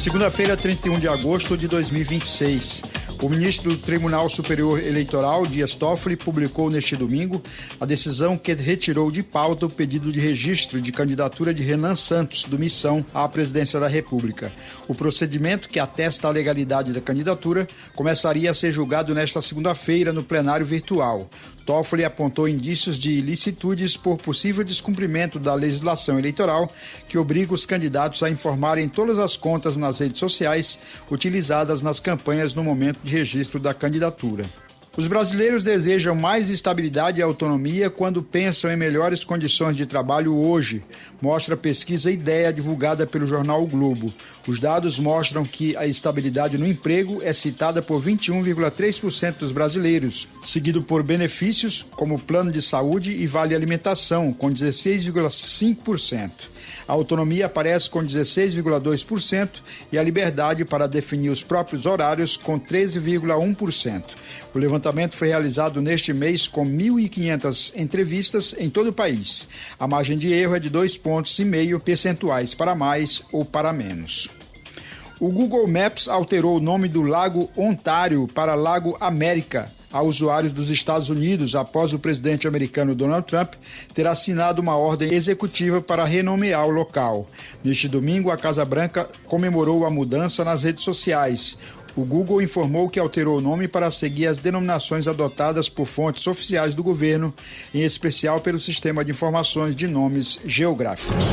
Segunda-feira, 31 de agosto de 2026. O ministro do Tribunal Superior Eleitoral, Dias Toffoli, publicou neste domingo a decisão que retirou de pauta o pedido de registro de candidatura de Renan Santos, do Missão, à presidência da República. O procedimento, que atesta a legalidade da candidatura, começaria a ser julgado nesta segunda-feira no plenário virtual. Toffoli apontou indícios de ilicitudes por possível descumprimento da legislação eleitoral que obriga os candidatos a informarem todas as contas nas redes sociais utilizadas nas campanhas no momento de registro da candidatura. Os brasileiros desejam mais estabilidade e autonomia quando pensam em melhores condições de trabalho hoje, mostra a pesquisa IDEA divulgada pelo jornal O Globo. Os dados mostram que a estabilidade no emprego é citada por 21,3% dos brasileiros, seguido por benefícios como plano de saúde e vale alimentação, com 16,5%. A autonomia aparece com 16,2% e a liberdade para definir os próprios horários com 13,1%. O levantamento foi realizado neste mês com 1.500 entrevistas em todo o país. A margem de erro é de 2,5 pontos percentuais para mais ou para menos. O Google Maps alterou o nome do Lago Ontário para Lago América a usuários dos Estados Unidos após o presidente americano Donald Trump ter assinado uma ordem executiva para renomear o local. Neste domingo, a Casa Branca comemorou a mudança nas redes sociais. O Google informou que alterou o nome para seguir as denominações adotadas por fontes oficiais do governo, em especial pelo Sistema de Informações de Nomes Geográficos.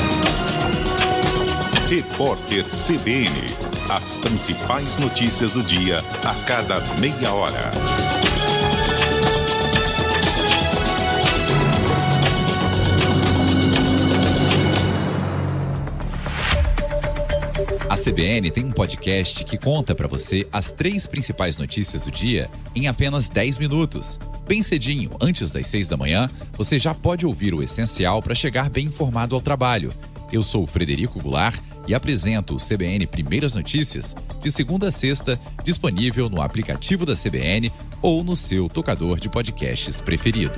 Repórter CBN. As principais notícias do dia a cada meia hora. A CBN tem um podcast que conta para você as 3 principais notícias do dia em apenas 10 minutos. Bem cedinho, antes das 6 da manhã, você já pode ouvir o essencial para chegar bem informado ao trabalho. Eu sou o Frederico Goulart e apresento o CBN Primeiras Notícias de segunda a sexta, disponível no aplicativo da CBN ou no seu tocador de podcasts preferido.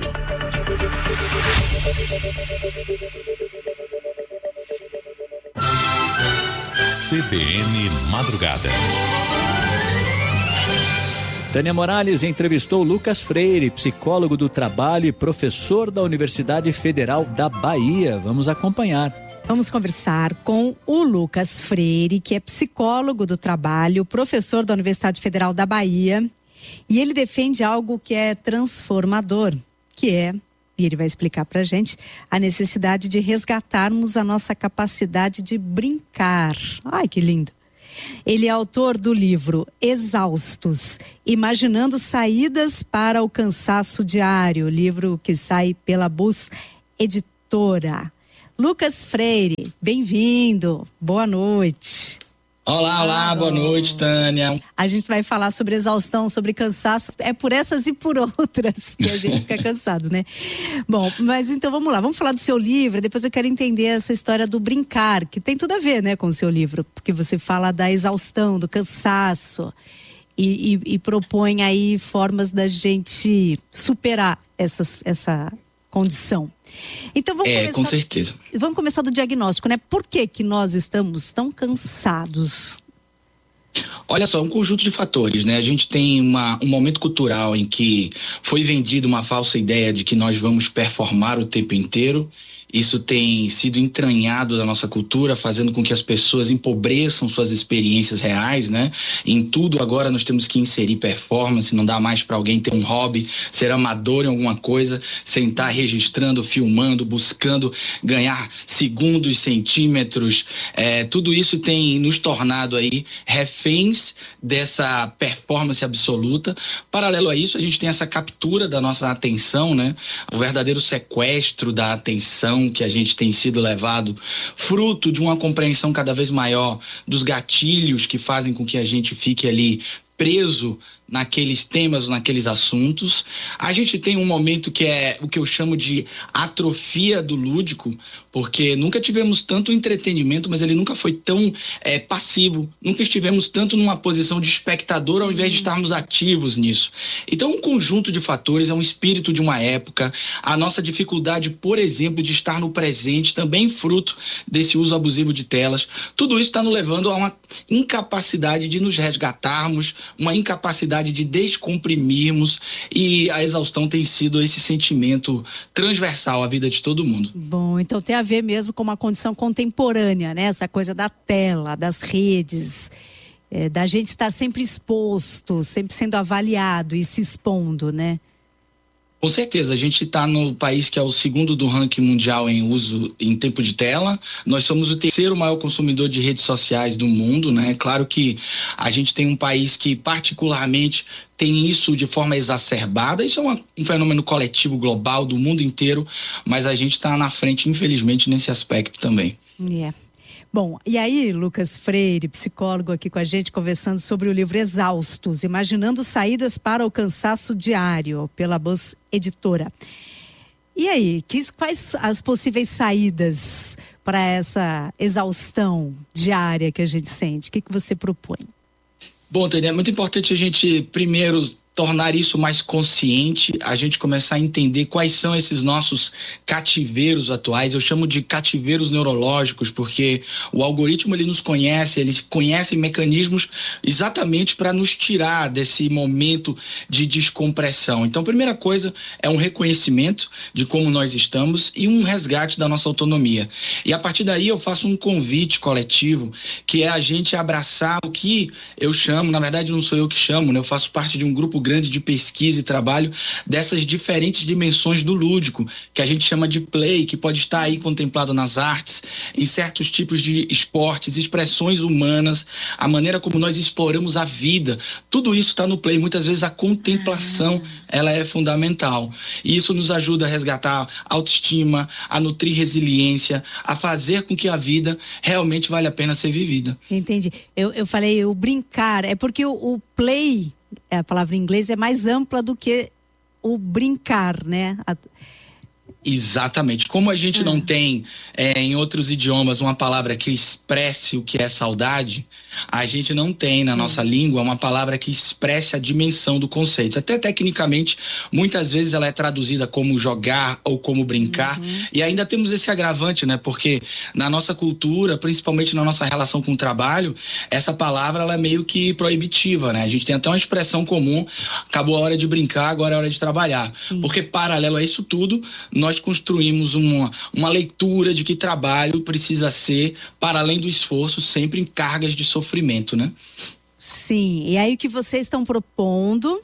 CBN Madrugada. Tânia Morales entrevistou Lucas Freire, psicólogo do trabalho e professor da Universidade Federal da Bahia. Vamos acompanhar. Vamos conversar com o Lucas Freire, que é psicólogo do trabalho, professor da Universidade Federal da Bahia. E ele defende algo que é transformador, que é, e ele vai explicar pra gente, a necessidade de resgatarmos a nossa capacidade de brincar. Ai, que lindo! Ele é autor do livro Exaustos, Imaginando Saídas para o Cansaço Diário, livro que sai pela Bus Editora. Lucas Freire, bem-vindo, boa noite. Olá, boa noite, Tânia. A gente vai falar sobre exaustão, sobre cansaço, é por essas e por outras que a gente fica cansado, né? Bom, mas então vamos lá, vamos falar do seu livro, depois eu quero entender essa história do brincar, que tem tudo a ver, né, com o seu livro, porque você fala da exaustão, do cansaço e propõe aí formas da gente superar essa condição. Então vamos começar, com certeza. Vamos começar do diagnóstico, né? Por que nós estamos tão cansados? Olha só, um conjunto de fatores, né? A gente tem um momento cultural em que foi vendida uma falsa ideia de que nós vamos performar o tempo inteiro. Isso tem sido entranhado da nossa cultura, fazendo com que as pessoas empobreçam suas experiências reais, né? Em tudo agora nós temos que inserir performance, não dá mais para alguém ter um hobby, ser amador em alguma coisa, sem estar registrando, filmando, buscando ganhar segundos, centímetros. Tudo isso tem nos tornado aí reféns dessa performance absoluta. Paralelo a isso, a gente tem essa captura da nossa atenção, né? O verdadeiro sequestro da atenção que a gente tem sido levado, fruto de uma compreensão cada vez maior dos gatilhos que fazem com que a gente fique ali preso naqueles temas, naqueles assuntos. A gente tem um momento que é o que eu chamo de atrofia do lúdico, porque nunca tivemos tanto entretenimento, mas ele nunca foi tão passivo, nunca estivemos tanto numa posição de espectador ao invés de estarmos ativos nisso. Então, um conjunto de fatores, é um espírito de uma época, a nossa dificuldade, por exemplo, de estar no presente, também fruto desse uso abusivo de telas, tudo isso está nos levando a uma incapacidade de nos resgatarmos, uma incapacidade de descomprimirmos, e a exaustão tem sido esse sentimento transversal à vida de todo mundo. Bom, então tem a ver mesmo com uma condição contemporânea, né? Essa coisa da tela, das redes, da gente estar sempre exposto, sempre sendo avaliado e se expondo, né? Com certeza, a gente está no país que é o segundo do ranking mundial em uso em tempo de tela. Nós somos o terceiro maior consumidor de redes sociais do mundo, né? Claro que a gente tem um país que particularmente tem isso de forma exacerbada. Isso é um fenômeno coletivo global do mundo inteiro, mas a gente está na frente, infelizmente, nesse aspecto também. Bom, e aí, Lucas Freire, psicólogo aqui com a gente, conversando sobre o livro Exaustos, Imaginando Saídas para o Cansaço Diário, pela Buzz Editora. E aí, quais as possíveis saídas para essa exaustão diária que a gente sente? O que você propõe? Bom, Tânia, é muito importante a gente, primeiro, tornar isso mais consciente, a gente começar a entender quais são esses nossos cativeiros atuais. Eu chamo de cativeiros neurológicos, porque o algoritmo, ele nos conhece, ele conhece mecanismos exatamente para nos tirar desse momento de descompressão. Então, a primeira coisa é um reconhecimento de como nós estamos e um resgate da nossa autonomia. E a partir daí eu faço um convite coletivo, que é a gente abraçar o que eu chamo, na verdade não sou eu que chamo, né? Eu faço parte de um grupo grande de pesquisa e trabalho dessas diferentes dimensões do lúdico, que a gente chama de play, que pode estar aí contemplado nas artes, em certos tipos de esportes, expressões humanas, a maneira como nós exploramos a vida, tudo isso está no play. Muitas vezes a contemplação, ela é fundamental, e isso nos ajuda a resgatar autoestima, a nutrir resiliência, a fazer com que a vida realmente vale a pena ser vivida. Entendi. Eu falei o brincar, é porque o play, a palavra em inglês, é mais ampla do que o brincar, né? Exatamente. Como a gente não tem em outros idiomas uma palavra que expresse o que é saudade, a gente não tem na nossa língua uma palavra que expresse a dimensão do conceito. Até tecnicamente, muitas vezes ela é traduzida como jogar ou como brincar, e ainda temos esse agravante, né? Porque na nossa cultura, principalmente na nossa relação com o trabalho, essa palavra ela é meio que proibitiva, né? A gente tem até uma expressão comum: acabou a hora de brincar, agora é a hora de trabalhar. Sim. Porque paralelo a isso tudo, nós construímos uma leitura de que trabalho precisa ser, para além do esforço, sempre em cargas de sofrimento, né? Sim, e aí o que vocês estão propondo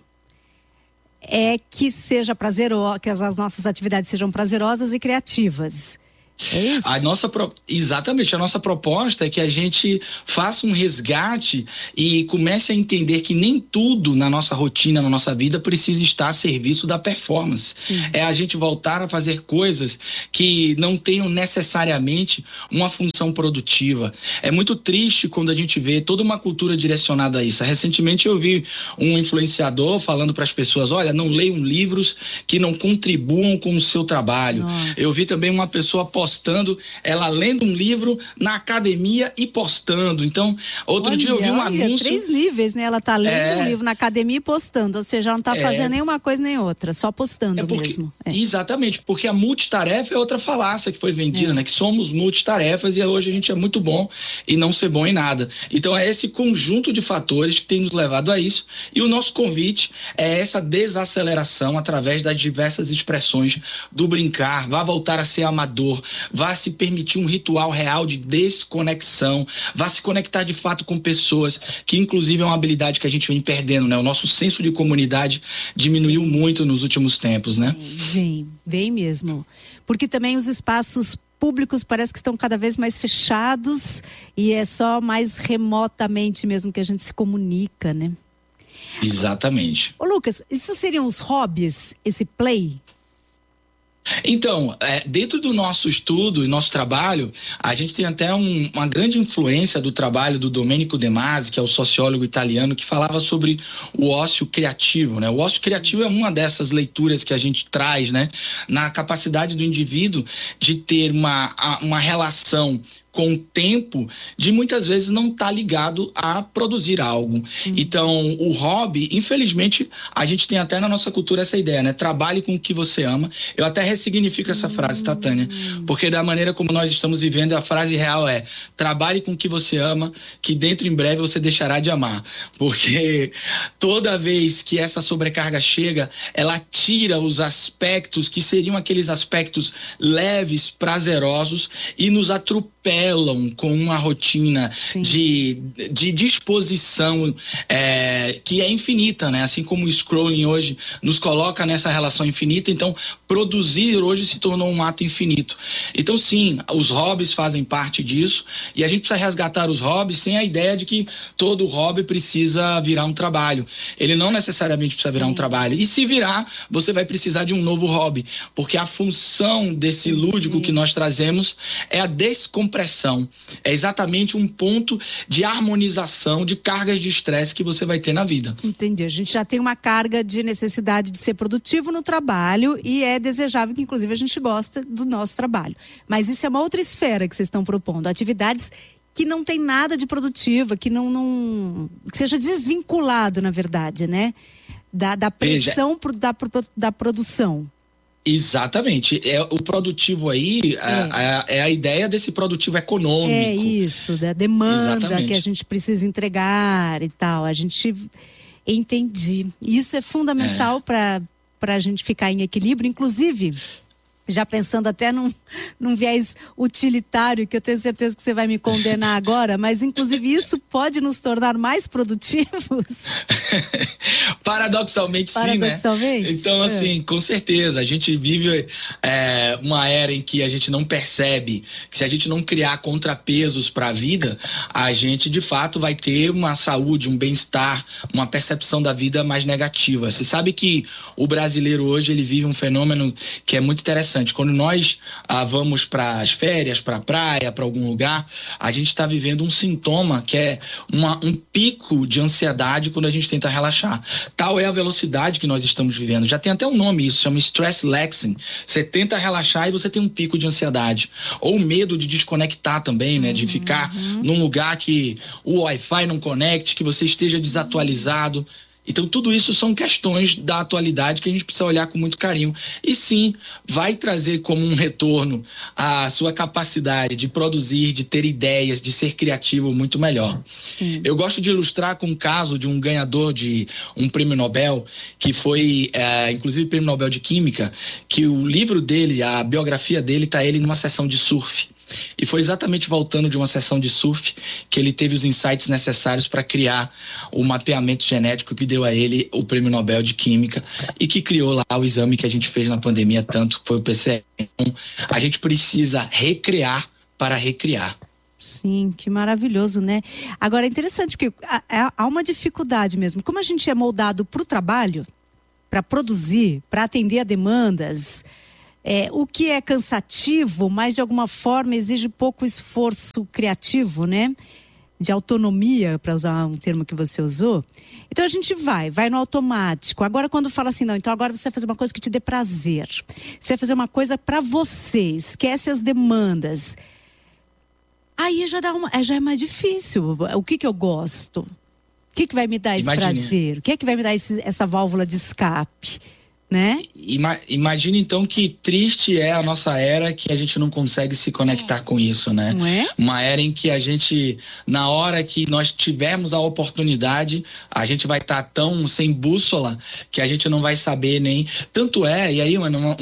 é que seja prazeroso, que as nossas atividades sejam prazerosas e criativas. É isso? Exatamente, a nossa proposta é que a gente faça um resgate e comece a entender que nem tudo na nossa rotina, na nossa vida, precisa estar a serviço da performance. Sim. É a gente voltar a fazer coisas que não tenham necessariamente uma função produtiva. É muito triste quando a gente vê toda uma cultura direcionada a isso. Recentemente eu vi um influenciador falando para as pessoas: olha, não leiam livros que não contribuam com o seu trabalho. Nossa. Eu vi também uma pessoa postando, ela lendo um livro na academia e postando. Então, outro dia eu vi um anúncio. 3 níveis, né? Ela tá lendo um livro na academia e postando, ou seja, ela não tá fazendo nenhuma coisa nem outra, só postando mesmo. Exatamente, porque a multitarefa é outra falácia que foi vendida, né? Que somos multitarefas e hoje a gente é muito bom e não ser bom em nada. Então é esse conjunto de fatores que tem nos levado a isso, e o nosso convite é essa desaceleração através das diversas expressões do brincar. Vá voltar a ser amador, vá se permitir um ritual real de desconexão, vá se conectar de fato com pessoas, que inclusive é uma habilidade que a gente vem perdendo, né? O nosso senso de comunidade diminuiu muito nos últimos tempos, né? Vem mesmo. Porque também os espaços públicos parece que estão cada vez mais fechados e é só mais remotamente mesmo que a gente se comunica, né? Exatamente. Ô Lucas, isso seriam os hobbies, esse play? Então, dentro do nosso estudo e nosso trabalho, a gente tem até uma grande influência do trabalho do Domenico De Masi, que é o sociólogo italiano, que falava sobre o ócio criativo, né? O ócio criativo é uma dessas leituras que a gente traz, né? Na capacidade do indivíduo de ter uma relação com o tempo de muitas vezes não estar ligado a produzir algo. Então, o hobby, infelizmente, a gente tem até na nossa cultura essa ideia, né? Trabalhe com o que você ama. Eu até ressignifico essa frase, tá, Tânia? Porque da maneira como nós estamos vivendo, a frase real é: trabalhe com o que você ama, que dentro em breve você deixará de amar. Porque toda vez que essa sobrecarga chega, ela tira os aspectos que seriam aqueles aspectos leves, prazerosos, e nos atropelam com uma rotina de disposição que é infinita, né? Assim como o scrolling hoje nos coloca nessa relação infinita, então produzir hoje se tornou um ato infinito. Então sim, os hobbies fazem parte disso, e a gente precisa resgatar os hobbies sem a ideia de que todo hobby precisa virar um trabalho. Ele não necessariamente precisa virar um trabalho, e se virar, você vai precisar de um novo hobby, porque a função desse lúdico que nós trazemos é a descompressão. É exatamente um ponto de harmonização de cargas de estresse que você vai ter na vida. Entendi. A gente já tem uma carga de necessidade de ser produtivo no trabalho, e é desejável que, inclusive, a gente gosta do nosso trabalho. Mas isso é uma outra esfera que vocês estão propondo. Atividades que não tem nada de produtiva, que que seja desvinculado, na verdade, né? Da pressão da produção. Exatamente. O produtivo aí é a ideia desse produtivo econômico. É isso, da demanda que a gente precisa entregar e tal. Entendi. Isso é fundamental para a gente ficar em equilíbrio, inclusive, já pensando até num viés utilitário, que eu tenho certeza que você vai me condenar agora, mas inclusive isso pode nos tornar mais produtivos? Paradoxalmente, sim, né? Então, assim, com certeza, a gente vive uma era em que a gente não percebe que, se a gente não criar contrapesos para a vida, a gente de fato vai ter uma saúde, um bem-estar, uma percepção da vida mais negativa. Você sabe que o brasileiro hoje, ele vive um fenômeno que é muito interessante. Quando nós vamos para as férias, para a praia, para algum lugar, a gente está vivendo um sintoma que é um pico de ansiedade quando a gente tenta relaxar. Tal é a velocidade que nós estamos vivendo. Já tem até um nome isso, chama stress lexing. Você tenta relaxar e você tem um pico de ansiedade. Ou medo de desconectar também, né? De ficar num lugar que o Wi-Fi não conecte, que você esteja desatualizado. Então, tudo isso são questões da atualidade que a gente precisa olhar com muito carinho. E sim, vai trazer como um retorno a sua capacidade de produzir, de ter ideias, de ser criativo muito melhor. Sim. Eu gosto de ilustrar com o caso de um ganhador de um prêmio Nobel, que foi, inclusive, prêmio Nobel de Química, que o livro dele, a biografia dele, está ele numa sessão de surf. E foi exatamente voltando de uma sessão de surf que ele teve os insights necessários para criar o mapeamento genético que deu a ele o prêmio Nobel de Química e que criou lá o exame que a gente fez na pandemia, tanto que foi o PCR. A gente precisa recriar para recriar. Sim, que maravilhoso, né? Agora é interessante porque há uma dificuldade mesmo. Como a gente é moldado para o trabalho, para produzir, para atender a demandas, o que é cansativo, mas de alguma forma exige pouco esforço criativo, né? De autonomia, para usar um termo que você usou. Então a gente vai no automático. Agora quando fala assim, não, então agora você vai fazer uma coisa que te dê prazer. Você vai fazer uma coisa para você, esquece as demandas. Aí já é mais difícil. O que eu gosto? O que vai me dar esse prazer? O que vai me dar essa válvula de escape? Né? Imagina então que triste é a nossa era que a gente não consegue se conectar com isso, né? Não é? Uma era em que a gente, na hora que nós tivermos a oportunidade, a gente vai estar tão sem bússola que a gente não vai saber nem... Tanto e aí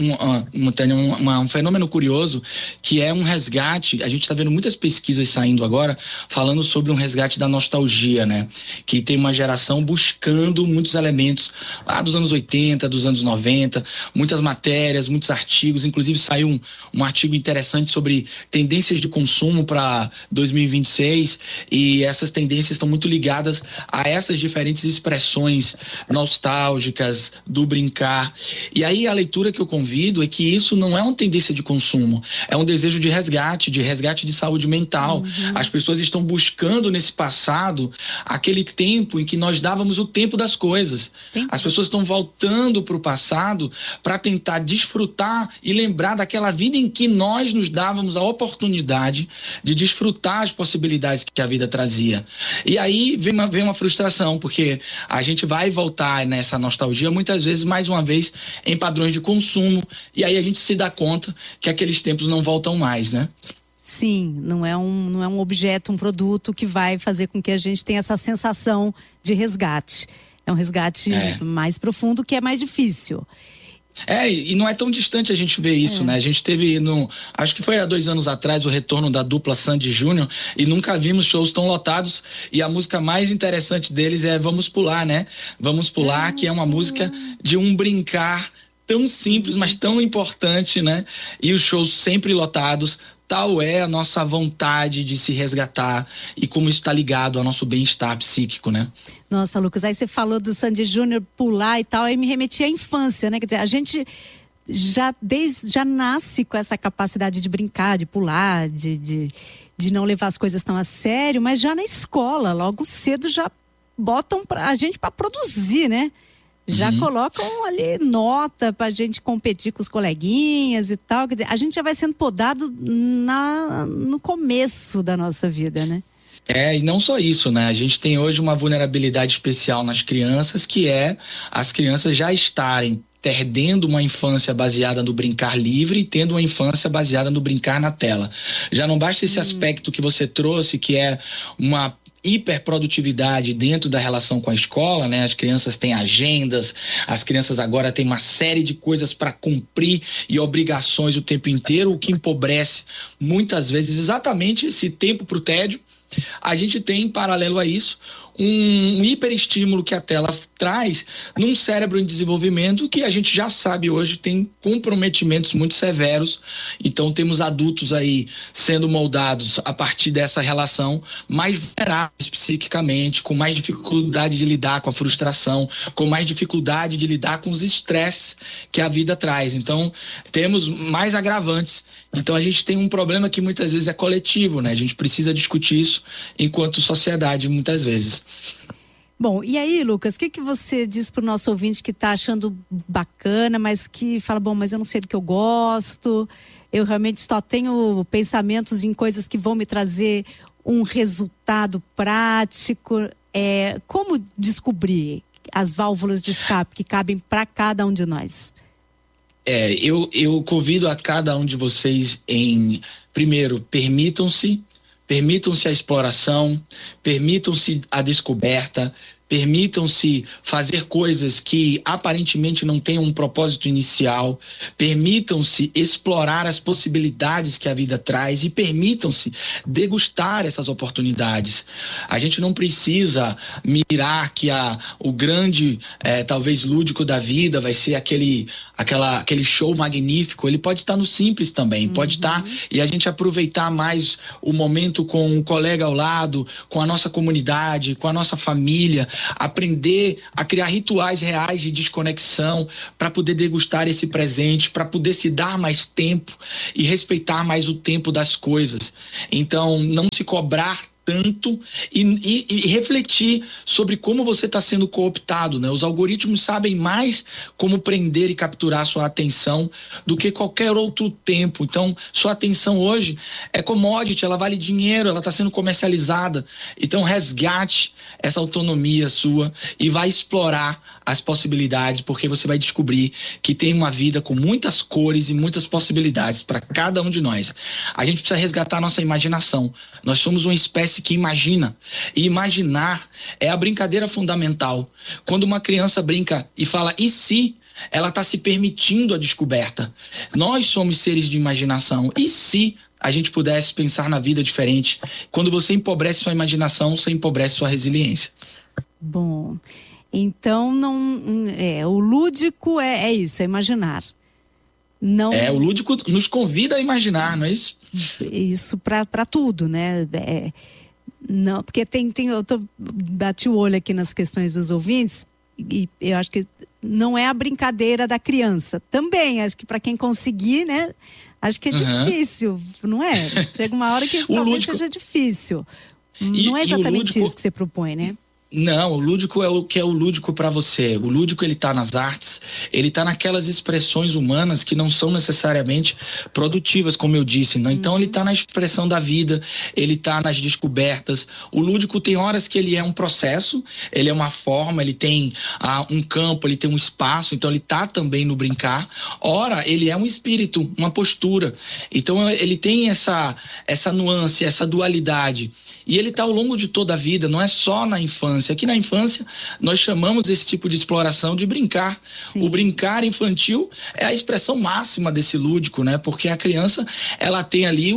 um fenômeno curioso que é um resgate. A gente está vendo muitas pesquisas saindo agora falando sobre um resgate da nostalgia, né? Que tem uma geração buscando muitos elementos lá dos anos 80, dos anos 90, 90, muitas matérias, muitos artigos, inclusive saiu um artigo interessante sobre tendências de consumo para 2026, e essas tendências estão muito ligadas a essas diferentes expressões nostálgicas do brincar. E aí a leitura que eu convido é que isso não é uma tendência de consumo, é um desejo de resgate de saúde mental. As pessoas estão buscando nesse passado aquele tempo em que nós dávamos o tempo das coisas. As pessoas estão voltando para o passado para tentar desfrutar e lembrar daquela vida em que nós nos dávamos a oportunidade de desfrutar as possibilidades que a vida trazia. E aí vem uma frustração, porque a gente vai voltar nessa nostalgia muitas vezes, mais uma vez, em padrões de consumo, e aí a gente se dá conta que aqueles tempos não voltam mais, né? Sim, não é um objeto, um produto que vai fazer com que a gente tenha essa sensação de resgate. É um resgate mais profundo, que é mais difícil. E não é tão distante a gente ver isso, né? A gente teve, acho que foi há 2 anos atrás, o retorno da dupla Sandy Júnior, e nunca vimos shows tão lotados, e a música mais interessante deles é Vamos Pular, né? Vamos Pular, que é uma música de um brincar tão simples, mas tão importante, né? E os shows sempre lotados. Tal é a nossa vontade de se resgatar e como isso está ligado ao nosso bem-estar psíquico, né? Nossa, Lucas, aí você falou do Sandy Júnior pular e tal, aí me remetia à infância, né? Quer dizer, a gente já nasce com essa capacidade de brincar, de pular, de não levar as coisas tão a sério, mas já na escola, logo cedo já botam a gente para produzir, né? Já colocam ali nota pra gente competir com os coleguinhas e tal. Quer dizer, a gente já vai sendo podado no começo da nossa vida, né? E não só isso, né? A gente tem hoje uma vulnerabilidade especial nas crianças, que é as crianças já estarem perdendo uma infância baseada no brincar livre e tendo uma infância baseada no brincar na tela. Já não basta esse aspecto que você trouxe, que é uma hiperprodutividade dentro da relação com a escola, né? As crianças têm agendas, as crianças agora têm uma série de coisas para cumprir e obrigações o tempo inteiro, o que empobrece muitas vezes exatamente esse tempo para o tédio. A gente tem, em paralelo a isso, um hiperestímulo que a tela traz num cérebro em desenvolvimento que a gente já sabe hoje tem comprometimentos muito severos. Então temos adultos aí sendo moldados a partir dessa relação, mais vulneráveis psiquicamente, com mais dificuldade de lidar com a frustração, com mais dificuldade de lidar com os estresses que a vida traz. Então temos mais agravantes. Então a gente tem um problema que muitas vezes é coletivo, né? A gente precisa discutir isso enquanto sociedade muitas vezes. Bom, e aí, Lucas, o que você diz para o nosso ouvinte que está achando bacana, mas que fala, mas eu não sei do que eu gosto, eu realmente só tenho pensamentos em coisas que vão me trazer um resultado prático. Como descobrir as válvulas de escape que cabem para cada um de nós? Eu convido a cada um de vocês primeiro, permitam-se a exploração, permitam-se a descoberta, permitam-se fazer coisas que aparentemente não têm um propósito inicial, permitam-se explorar as possibilidades que a vida traz e permitam-se degustar essas oportunidades. A gente não precisa mirar que o grande, talvez lúdico da vida vai ser aquele show magnífico. Ele pode estar no simples também, pode estar, e a gente aproveitar mais o momento com um colega ao lado, com a nossa comunidade, com a nossa família, aprender a criar rituais reais de desconexão para poder degustar esse presente, para poder se dar mais tempo e respeitar mais o tempo das coisas. Então, não se cobrar tanto e refletir sobre como você está sendo cooptado, né? Os algoritmos sabem mais como prender e capturar sua atenção do que qualquer outro tempo. Então, sua atenção hoje é commodity, ela vale dinheiro, ela está sendo comercializada. Então, resgate essa autonomia sua e vai explorar as possibilidades, porque você vai descobrir que tem uma vida com muitas cores e muitas possibilidades para cada um de nós. A gente precisa resgatar a nossa imaginação. Nós somos uma espécie que imagina, e imaginar é a brincadeira fundamental. Quando uma criança brinca e fala "e se?", ela está se permitindo a descoberta. Nós somos seres de imaginação. E se a gente pudesse pensar na vida diferente? Quando você empobrece sua imaginação, você empobrece sua resiliência. Bom, Então, o lúdico é isso, é imaginar. Não, o lúdico nos convida a imaginar, não é isso? Isso para tudo, né? Não, porque eu bati o olho aqui nas questões dos ouvintes e eu acho que não é a brincadeira da criança. Também, acho que para quem conseguir, né? Acho que é difícil, não é? Chega uma hora que talvez seja difícil. Não é exatamente isso que você propõe, né? Não, o lúdico é o que é o lúdico para você. O lúdico, ele tá nas artes, ele tá naquelas expressões humanas que não são necessariamente produtivas, como eu disse, né? Então ele tá na expressão da vida, ele tá nas descobertas. O lúdico tem horas que ele é um processo, ele é uma forma, ele tem um campo, ele tem um espaço, então ele tá também no brincar. Ora, ele é um espírito, uma postura. Então ele tem essa nuance, essa dualidade. E ele tá ao longo de toda a vida, não é só na infância. Aqui na infância, nós chamamos esse tipo de exploração de brincar. Sim. O brincar infantil é a expressão máxima desse lúdico, né? Porque a criança, ela tem ali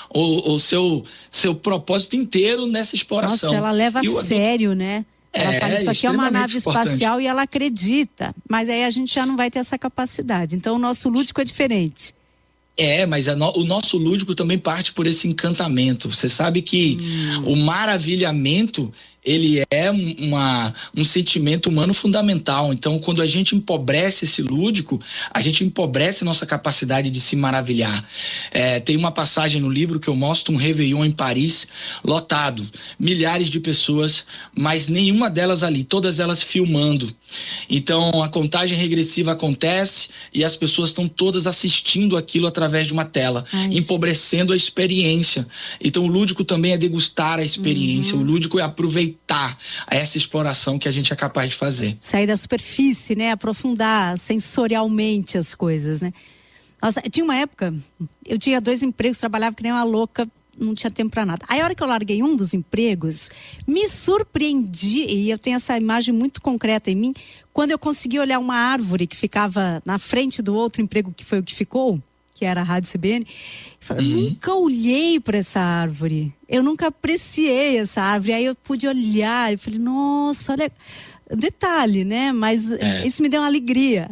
o seu propósito inteiro nessa exploração. Nossa, ela leva a sério, né? Ela fala, isso aqui é uma nave espacial e ela acredita. Mas aí a gente já não vai ter essa capacidade. Então, o nosso lúdico é diferente. Mas o nosso lúdico também parte por esse encantamento. Você sabe que o maravilhamento, ele é um sentimento humano fundamental. Então, quando a gente empobrece esse lúdico, a gente empobrece nossa capacidade de se maravilhar. Tem uma passagem no livro que eu mostro um Réveillon em Paris, lotado, milhares de pessoas, mas nenhuma delas ali, todas elas filmando. Então, a contagem regressiva acontece e as pessoas estão todas assistindo aquilo através de uma tela, empobrecendo a experiência. Então, o lúdico também é degustar a experiência, o lúdico é aproveitar essa exploração que a gente é capaz de fazer. Sair da superfície, né? Aprofundar sensorialmente as coisas, né? Nossa, tinha uma época, eu tinha 2 empregos, trabalhava que nem uma louca, não tinha tempo para nada. Aí a hora que eu larguei um dos empregos, me surpreendi, e eu tenho essa imagem muito concreta em mim, quando eu consegui olhar uma árvore que ficava na frente do outro emprego que foi o que ficou, que era a Rádio CBN, eu nunca olhei para essa árvore, eu nunca apreciei essa árvore, aí eu pude olhar e falei, nossa, olha, detalhe, né? Mas isso me deu uma alegria.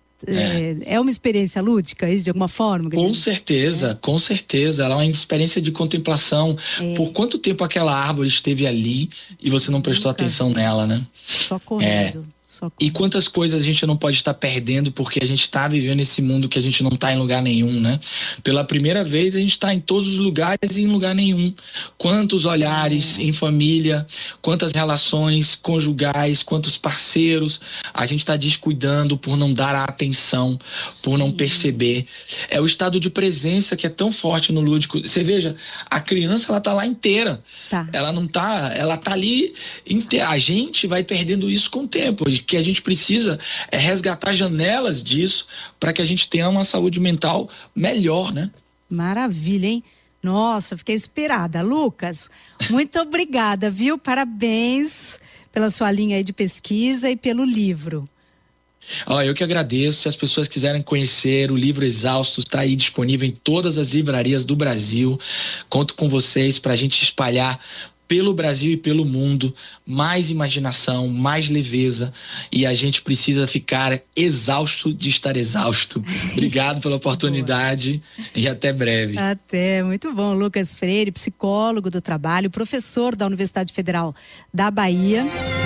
É uma experiência lúdica, isso, de alguma forma? Com certeza, com certeza. Ela é uma experiência de contemplação. Por quanto tempo aquela árvore esteve ali e você não prestou atenção nela, né? Só correndo. E quantas coisas a gente não pode estar perdendo porque a gente está vivendo esse mundo que a gente não está em lugar nenhum, né? Pela primeira vez a gente está em todos os lugares e em lugar nenhum. Quantos olhares em família, quantas relações conjugais, quantos parceiros a gente está descuidando por não dar a atenção, por não perceber. É o estado de presença que é tão forte no lúdico. Você veja, a criança, ela tá lá inteira. Ela não tá, ela tá ali inteira. A gente vai perdendo isso com o tempo. Que a gente precisa resgatar janelas disso para que a gente tenha uma saúde mental melhor, né? Maravilha, hein? Nossa, fiquei inspirada. Lucas, muito obrigada, viu? Parabéns pela sua linha aí de pesquisa e pelo livro. Eu que agradeço. Se as pessoas quiserem conhecer, o livro Exaustos está aí disponível em todas as livrarias do Brasil. Conto com vocês para a gente espalhar pelo Brasil e pelo mundo mais imaginação, mais leveza, e a gente precisa ficar exausto de estar exausto. Obrigado pela oportunidade e até breve. Até, muito bom. Lucas Freire, psicólogo do trabalho, professor da Universidade Federal da Bahia.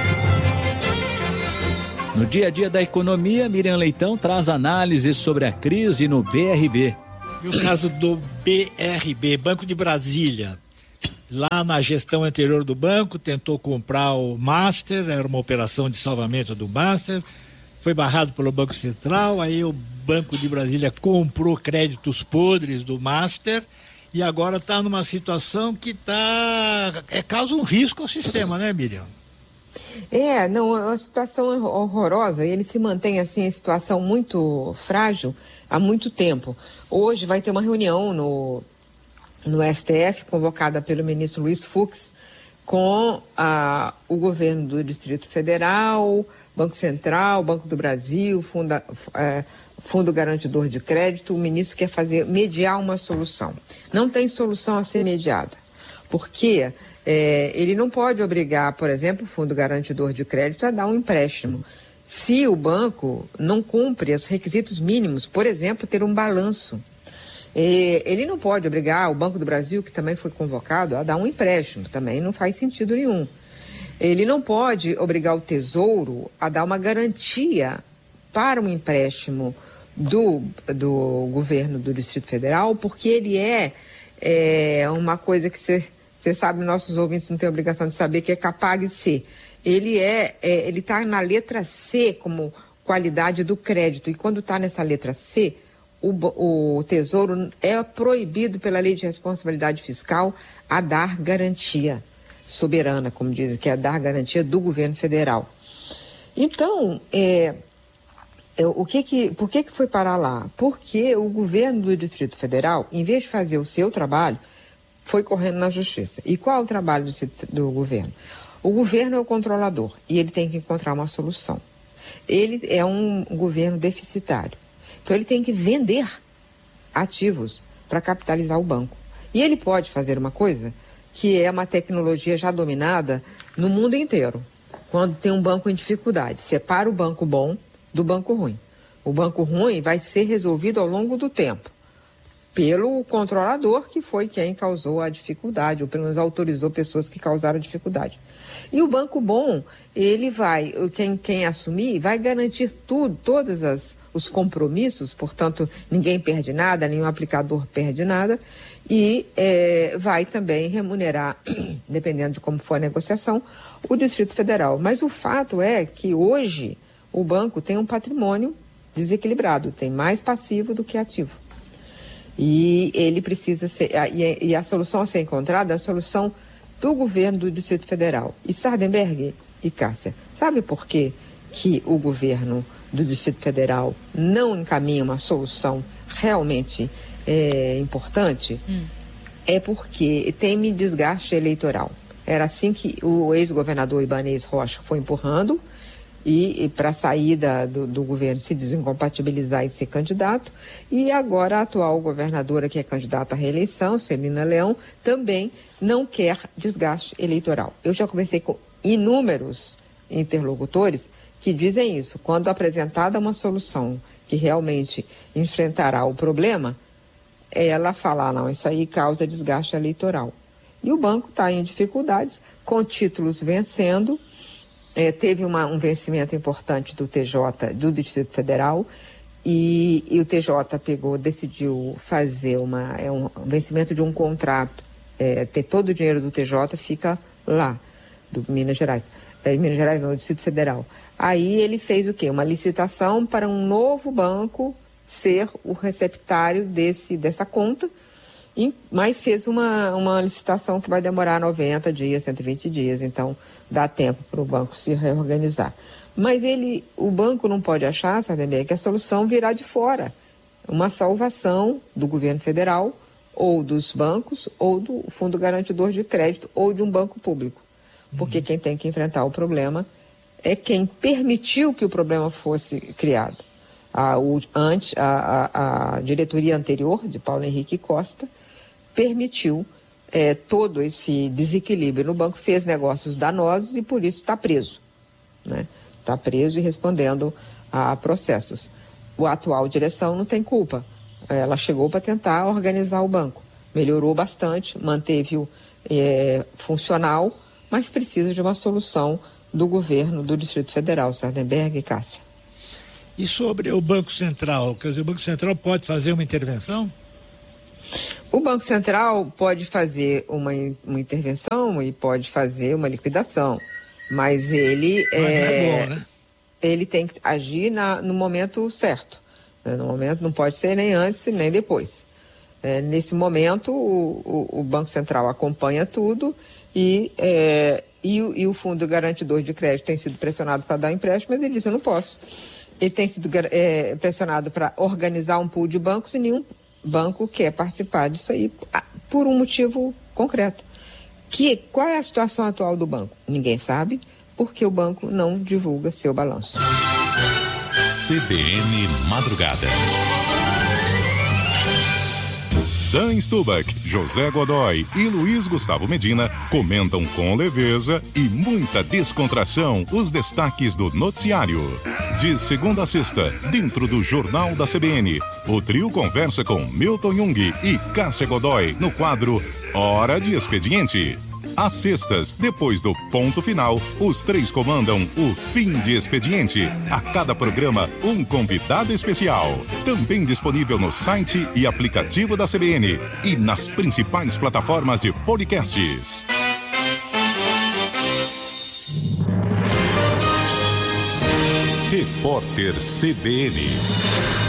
No dia a dia da economia, Miriam Leitão traz análises sobre a crise no BRB. E o caso do BRB, Banco de Brasília. Lá na gestão anterior do banco, tentou comprar o Master, era uma operação de salvamento do Master, foi barrado pelo Banco Central, aí o Banco de Brasília comprou créditos podres do Master e agora está numa situação que causa um risco ao sistema, né, Miriam? Não, é uma situação horrorosa, ele se mantém assim, em situação muito frágil há muito tempo. Hoje vai ter uma reunião no STF, convocada pelo ministro Luiz Fux, com o governo do Distrito Federal, Banco Central, Banco do Brasil, Fundo Garantidor de Crédito. O ministro quer mediar uma solução. Não tem solução a ser mediada, porque Ele não pode obrigar, por exemplo, o Fundo Garantidor de Crédito a dar um empréstimo se o banco não cumpre os requisitos mínimos, por exemplo, ter um balanço. Ele não pode obrigar o Banco do Brasil, que também foi convocado, a dar um empréstimo, também não faz sentido nenhum. Ele não pode obrigar o Tesouro a dar uma garantia para um empréstimo do governo do Distrito Federal, porque ele é uma coisa que você sabe, nossos ouvintes não têm obrigação de saber, que é Capag-C. Ele está na letra C como qualidade do crédito, e quando está nessa letra C, o Tesouro é proibido pela Lei de Responsabilidade Fiscal a dar garantia soberana, como dizem, que é dar garantia do governo federal. Então, por que foi parar lá? Porque o governo do Distrito Federal, em vez de fazer o seu trabalho, foi correndo na justiça. E qual é o trabalho do governo? O governo é o controlador e ele tem que encontrar uma solução. Ele é um governo deficitário. Então ele tem que vender ativos para capitalizar o banco. E ele pode fazer uma coisa que é uma tecnologia já dominada no mundo inteiro. Quando tem um banco em dificuldade, separa o banco bom do banco ruim. O banco ruim vai ser resolvido ao longo do tempo pelo controlador, que foi quem causou a dificuldade, ou pelo menos autorizou pessoas que causaram dificuldade. E o banco bom, ele quem assumir, vai garantir todos os compromissos, portanto, ninguém perde nada, nenhum aplicador perde nada, e vai também remunerar, dependendo de como for a negociação, o Distrito Federal. Mas o fato é que hoje o banco tem um patrimônio desequilibrado, tem mais passivo do que ativo. E ele precisa ser, e a solução a ser encontrada é a solução do governo do Distrito Federal. E Sardenberg e Cássia, sabe por quê que o governo do Distrito Federal não encaminha uma solução realmente importante? É porque teme desgaste eleitoral. Era assim que o ex-governador Ibanez Rocha foi empurrando, e para a saída do governo se desincompatibilizar e ser candidato, e agora a atual governadora, que é candidata à reeleição, Celina Leão, também não quer desgaste eleitoral. Eu já conversei com inúmeros interlocutores que dizem isso. Quando apresentada uma solução que realmente enfrentará o problema, ela fala, não, isso aí causa desgaste eleitoral. E o banco está em dificuldades, com títulos vencendo. Teve um vencimento importante do TJ, do Distrito Federal, e o TJ decidiu fazer um vencimento de um contrato. Todo o dinheiro do TJ fica lá, do Minas Gerais. Minas Gerais não, do Distrito Federal. Aí ele fez o quê? Uma licitação para um novo banco ser o receptário dessa conta, mas fez uma licitação que vai demorar 90 dias, 120 dias, então dá tempo para o banco se reorganizar. Mas o banco não pode achar, Sardenberg, que a solução virá de fora. Uma salvação do governo federal, ou dos bancos, ou do Fundo Garantidor de Crédito, ou de um banco público. Porque quem tem que enfrentar o problema é quem permitiu que o problema fosse criado. A diretoria anterior, de Paulo Henrique Costa, permitiu todo esse desequilíbrio no banco, fez negócios danosos e por isso está preso, né? Está preso e respondendo a processos. A atual direção não tem culpa. Ela chegou para tentar organizar o banco. Melhorou bastante, manteve-o funcional, mas precisa de uma solução do governo do Distrito Federal. Sardenberg e Cássia. E sobre o Banco Central? Quer dizer, o Banco Central pode fazer uma intervenção? O Banco Central pode fazer uma intervenção e pode fazer uma liquidação, mas ele bom, né? Ele tem que agir no momento certo. No momento não pode ser nem antes nem depois. Nesse momento o Banco Central acompanha tudo e o Fundo Garantidor de Crédito tem sido pressionado para dar empréstimo, mas ele disse, eu não posso. Ele tem sido pressionado para organizar um pool de bancos e nenhum banco quer participar disso aí por um motivo concreto. Qual é a situação atual do banco? Ninguém sabe, porque o banco não divulga seu balanço. CBN Madrugada. Dan Stubach, José Godoy e Luiz Gustavo Medina comentam com leveza e muita descontração os destaques do noticiário. De segunda a sexta, dentro do Jornal da CBN, o trio conversa com Milton Jung e Cássia Godoy no quadro Hora de Expediente. Às sextas, depois do ponto final, os três comandam o Fim de Expediente. A cada programa, um convidado especial. Também disponível no site e aplicativo da CBN e nas principais plataformas de podcasts. Repórter CBN.